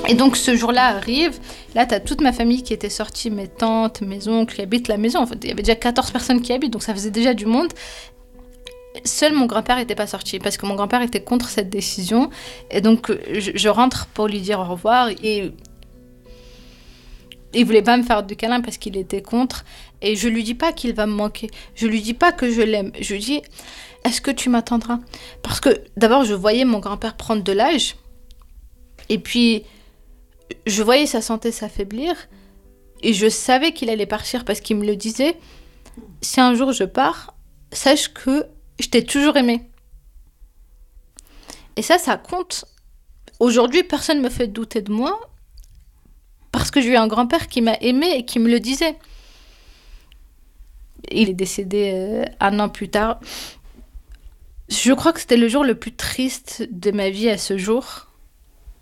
Et donc ce jour-là arrive, là t'as toute ma famille qui était sortie, mes tantes, mes oncles qui habitent la maison. En fait, il y avait déjà 14 personnes qui habitent, donc ça faisait déjà du monde. Seul mon grand-père n'était pas sorti, parce que mon grand-père était contre cette décision. Et donc je rentre pour lui dire au revoir, et il voulait pas me faire de câlin parce qu'il était contre. Et je lui dis pas qu'il va me manquer, je lui dis pas que je l'aime, je lui dis, est-ce que tu m'attendras? Parce que d'abord je voyais mon grand-père prendre de l'âge, et puis je voyais sa santé s'affaiblir, et je savais qu'il allait partir parce qu'il me le disait. Si un jour je pars, sache que je t'ai toujours aimé. Et ça compte. Aujourd'hui, personne ne me fait douter de moi parce que j'ai eu un grand-père qui m'a aimé et qui me le disait. Il est décédé 1 an plus tard. Je crois que c'était le jour le plus triste de ma vie à ce jour.